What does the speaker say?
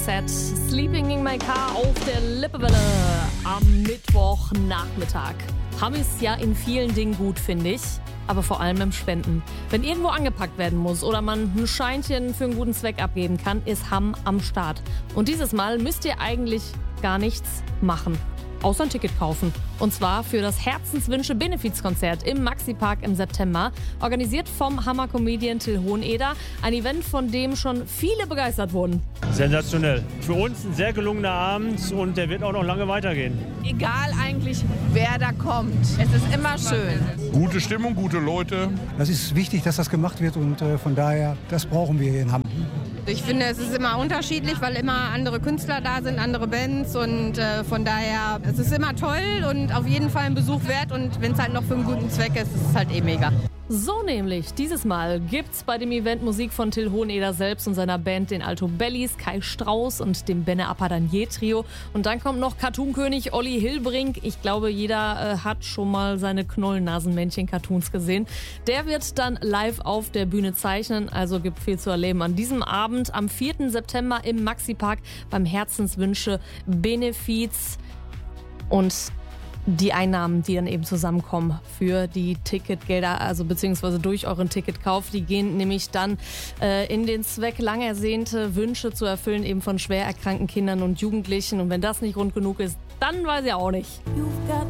Set. Sleeping in my car auf der Lippewelle am Mittwochnachmittag. Haben es ja in vielen Dingen gut, finde ich. Aber vor allem im Spenden. Wenn irgendwo angepackt werden muss oder man ein Scheinchen für einen guten Zweck abgeben kann, ist Hamm am Start. Und dieses Mal müsst ihr eigentlich gar nichts machen. Außer ein Ticket kaufen. Und zwar für das Herzenswünsche-Benefizkonzert im Maxi-Park im September. Organisiert vom Hammer-Comedian Till Hoheneder. Ein Event, von dem schon viele begeistert wurden. Sensationell. Für uns ein sehr gelungener Abend und der wird auch noch lange weitergehen. Egal eigentlich, wer da kommt. Es ist immer schön. Gute Stimmung, gute Leute. Das ist wichtig, dass das gemacht wird und von daher, das brauchen wir hier in Hamm. Ich finde, es ist immer unterschiedlich, weil immer andere Künstler da sind, andere Bands und von daher, es ist immer toll und auf jeden Fall ein Besuch wert und wenn es halt noch für einen guten Zweck ist, ist es halt mega. So nämlich, dieses Mal gibt's bei dem Event Musik von Till Hoheneder selbst und seiner Band, den Alto Bellies, Kai Strauß und dem Benne Apadanier Trio. Und dann kommt noch Cartoon-König Olli Hilbrink. Ich glaube, jeder hat schon mal seine Knollnasenmännchen-Cartoons gesehen. Der wird dann live auf der Bühne zeichnen, also gibt viel zu erleben. An diesem Abend, am 4. September im Maxi-Park beim Herzenswünsche-Benefiz. Und die Einnahmen, die dann eben zusammenkommen für die Ticketgelder, also beziehungsweise durch euren Ticketkauf, die gehen nämlich dann in den Zweck, lang ersehnte Wünsche zu erfüllen, eben von schwer erkrankten Kindern und Jugendlichen. Und wenn das nicht rund genug ist, dann weiß ich auch nicht.